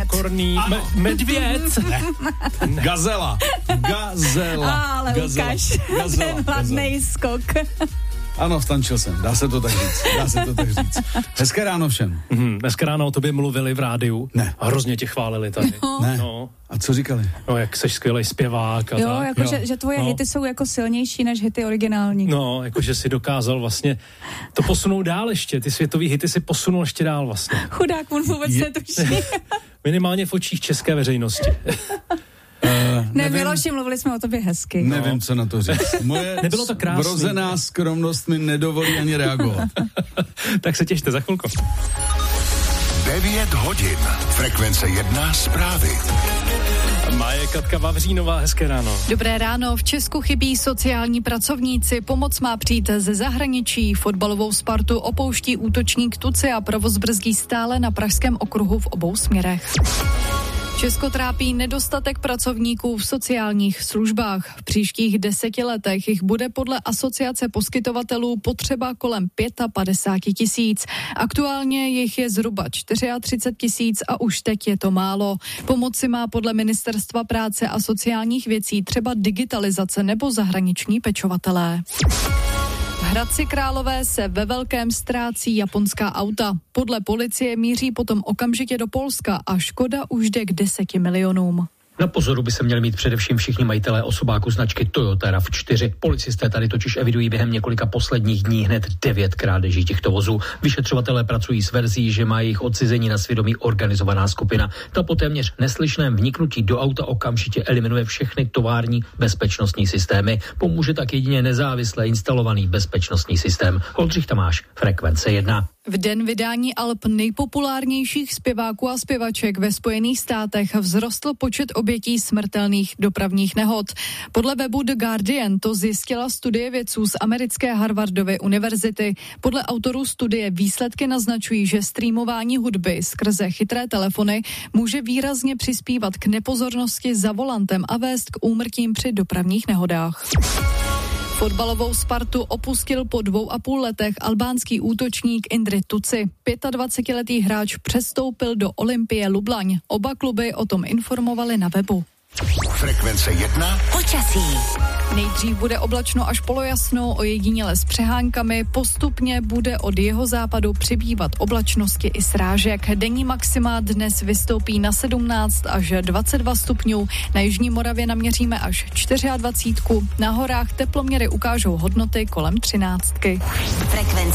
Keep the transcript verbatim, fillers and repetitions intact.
pokorný me- medvěd. Ne. Gazela. Gazela. Ale Gazela. Lukáš, Gazela. ten hladnej skok. Ano, vstančil jsem, dá se to tak říct, dá se to tak říct. Hezké ráno všem. Mm, dneska ráno o tobě mluvili v rádiu. Ne. A hrozně tě chválili tady. No. Ne. No. A co říkali? No, jak seš skvělej zpěvák a Jo, tak. jako jo. Že, že tvoje No. hity jsou jako silnější než hity originální. No, jakože si dokázal vlastně to posunout dál ještě. Ty světový hity si posunul ještě dál vlastně. Chudák, on vůbec Je- netuší. Minimálně v očích české veřejnosti. Uh, Ne, nevím, Miloši, mluvili jsme o tobě hezky. nevím, No. co na to říct. Moje Nebylo to krásný. vrozená skromnost mi nedovolí ani reagovat. Tak se těšte za chvilku. devět hodin. Frekvence jedna zprávy. Máje Katka Vavřínová, hezké ráno. Dobré ráno. V Česku chybí sociální pracovníci. Pomoc má přijít ze zahraničí. Fotbalovou Spartu opouští útočník Tuci a provoz brzdí stále na pražském okruhu v obou směrech. Česko trápí nedostatek pracovníků v sociálních službách. V příštích deseti letech jich bude podle asociace poskytovatelů potřeba kolem padesát pět tisíc. Aktuálně jich je zhruba třicet čtyři tisíc a už teď je to málo. Pomoci má podle Ministerstva práce a sociálních věcí třeba digitalizace nebo zahraniční pečovatelé. V Hradci Králové se ve velkém ztrácí japonská auta. Podle policie míří potom okamžitě do Polska a škoda už jde k deseti milionům. Na pozoru by se měli mít především všichni majitelé osobáků značky Toyota RAV čtyři. Policisté tady totiž evidují během několika posledních dní hned devět krádeží těchto vozů. Vyšetřovatelé pracují s verzí, že má jejich odcizení na svědomí organizovaná skupina. Ta po téměř neslyšném vniknutí do auta okamžitě eliminuje všechny tovární bezpečnostní systémy. Pomůže tak jedině nezávisle instalovaný bezpečnostní systém. Oldřich Tamáš, Frekvence jedna. V den vydání alb nejpopulárnějších zpěváků a zpěvaček ve Spojených státech vzrostl počet obětí smrtelných dopravních nehod. Podle webu The Guardian to zjistila studie vědců z americké Harvardovy univerzity. Podle autorů studie výsledky naznačují, že streamování hudby skrze chytré telefony může výrazně přispívat k nepozornosti za volantem a vést k úmrtím při dopravních nehodách. Fotbalovou Spartu opustil po dvou a půl letech albánský útočník Indri Tuci. dvacetiletý hráč přestoupil do Olympie Lublaň. Oba kluby o tom informovali na webu. Frekvence jedna. Počasí. Nejdřív bude oblačno až polojasno, ojediněle s přehánkami, postupně bude od jeho západu přibývat oblačnosti i srážek. Denní maxima dnes vystoupí na sedmnáct až dvacet dva stupňů, na jižní Moravě naměříme až dvacet čtyři, na horách teploměry ukážou hodnoty kolem třináctky. Frekvence